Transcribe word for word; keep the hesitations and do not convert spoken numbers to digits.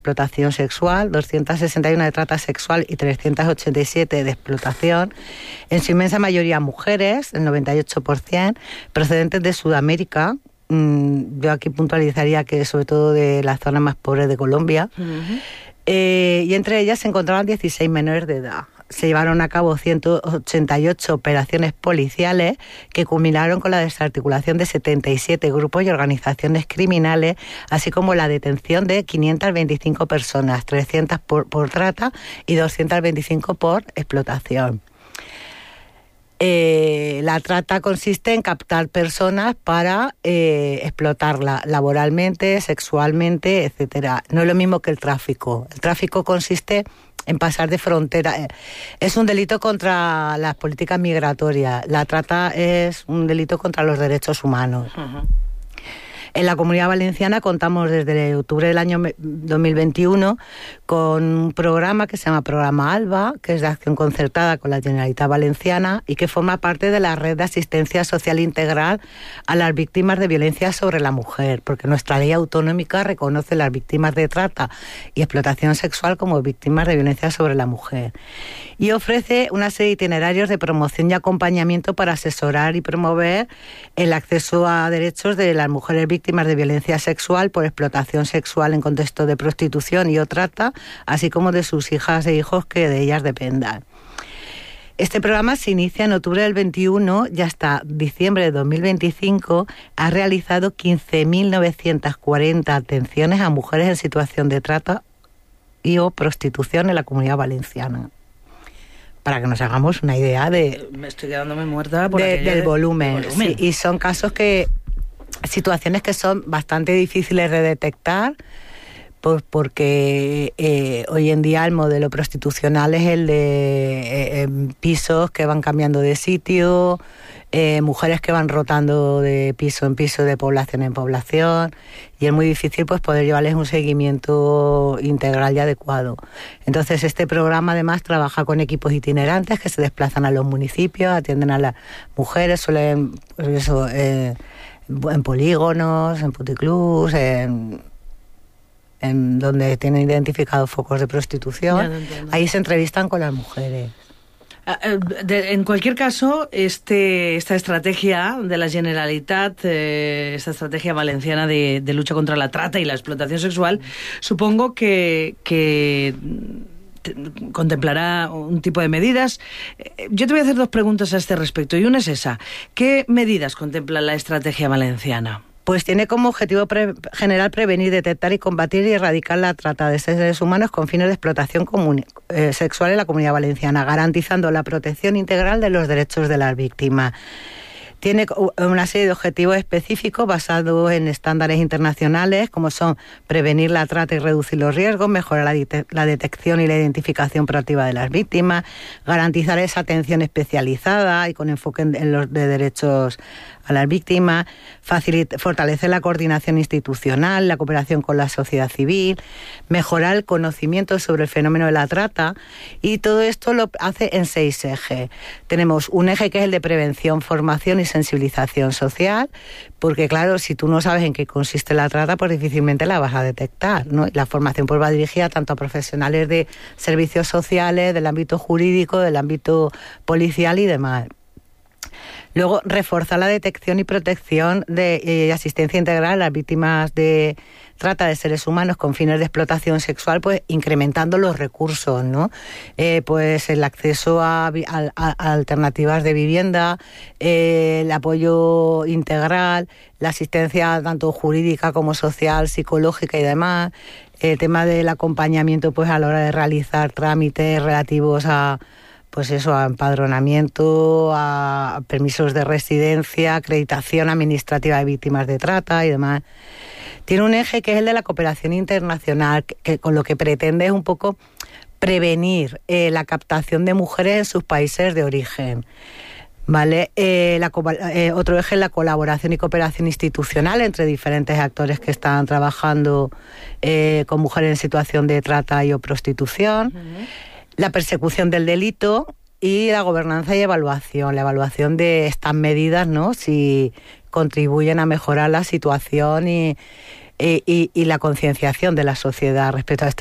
explotación sexual, doscientas sesenta y una de trata sexual y trescientas ochenta y siete de explotación, en su inmensa mayoría mujeres, el noventa y ocho por ciento, procedentes de Sudamérica. Yo aquí puntualizaría que sobre todo de las zonas más pobres de Colombia, uh-huh. eh, y entre ellas se encontraban dieciséis menores de edad. Se llevaron a cabo ciento ochenta y ocho operaciones policiales que culminaron con la desarticulación de setenta y siete grupos y organizaciones criminales, así como la detención de quinientas veinticinco personas, trescientas por, por trata y doscientas veinticinco por explotación. Eh, la trata consiste en captar personas para eh, explotarla laboralmente, sexualmente, etcétera. No es lo mismo que el tráfico. El tráfico consiste en pasar de frontera. Es un delito contra las políticas migratorias. La trata es un delito contra los derechos humanos. Uh-huh. En la Comunidad Valenciana contamos desde octubre del año dos mil veintiuno con un programa que se llama Programa ALBA, que es de acción concertada con la Generalitat Valenciana y que forma parte de la red de asistencia social integral a las víctimas de violencia sobre la mujer, porque nuestra ley autonómica reconoce las víctimas de trata y explotación sexual como víctimas de violencia sobre la mujer. Y ofrece una serie de itinerarios de promoción y acompañamiento para asesorar y promover el acceso a derechos de las mujeres víctimas de violencia sexual por explotación sexual en contexto de prostitución y o trata, así como de sus hijas e hijos que de ellas dependan. Este programa se inicia en octubre del veintiuno y hasta diciembre de dos mil veinticinco ha realizado quince mil novecientas cuarenta atenciones a mujeres en situación de trata y o prostitución en la Comunidad Valenciana. Para que nos hagamos una idea de... Me estoy quedándome muerta por de, del volumen. volumen. Sí, y son casos que... situaciones que son bastante difíciles de detectar, pues porque eh, hoy en día el modelo prostitucional es el de eh, pisos que van cambiando de sitio, eh, mujeres que van rotando de piso en piso, de población en población, y es muy difícil pues poder llevarles un seguimiento integral y adecuado. Entonces este programa además trabaja con equipos itinerantes que se desplazan a los municipios, atienden a las mujeres, suelen pues eso, eh, en polígonos, en puticlubs, en, en donde tienen identificados focos de prostitución. Ahí se entrevistan con las mujeres. De, en cualquier caso, este, esta estrategia de la Generalitat, eh, esta estrategia valenciana de, de lucha contra la trata y la explotación sexual, supongo que... que contemplará un tipo de medidas. Yo te voy a hacer dos preguntas a este respecto y una es esa. ¿Qué medidas contempla la estrategia valenciana? Pues tiene como objetivo pre- general prevenir, detectar y combatir y erradicar la trata de seres humanos con fines de explotación comuni- eh, sexual en la Comunidad Valenciana, garantizando la protección integral de los derechos de las víctimas. Tiene una serie de objetivos específicos basados en estándares internacionales, como son prevenir la trata y reducir los riesgos, mejorar la, de- la detección y la identificación proactiva de las víctimas, garantizar esa atención especializada y con enfoque en, en los de derechos a las víctimas, facilitar, fortalecer la coordinación institucional, la cooperación con la sociedad civil, mejorar el conocimiento sobre el fenómeno de la trata, y todo esto lo hace en seis ejes. Tenemos un eje que es el de prevención, formación y sensibilización social, porque claro, si tú no sabes en qué consiste la trata, pues difícilmente la vas a detectar, ¿no? Y la formación pues va dirigida tanto a profesionales de servicios sociales, del ámbito jurídico, del ámbito policial y demás. Luego, reforzar la detección y protección de eh, asistencia integral a las víctimas de trata de seres humanos con fines de explotación sexual, pues incrementando los recursos, ¿no? Eh, pues el acceso a, a, a alternativas de vivienda, eh, el apoyo integral, la asistencia tanto jurídica como social, psicológica y demás, el tema del acompañamiento pues a la hora de realizar trámites relativos a pues eso, a empadronamiento, a permisos de residencia, acreditación administrativa de víctimas de trata y demás. Tiene un eje que es el de la cooperación internacional, que, que con lo que pretende es un poco prevenir eh, la captación de mujeres en sus países de origen. Vale, eh, la, eh, otro eje es la colaboración y cooperación institucional entre diferentes actores que están trabajando eh, con mujeres en situación de trata y o prostitución. Uh-huh. La persecución del delito y la gobernanza y evaluación, la evaluación de estas medidas, ¿no? Si contribuyen a mejorar la situación y eh, y, y la concienciación de la sociedad respecto a este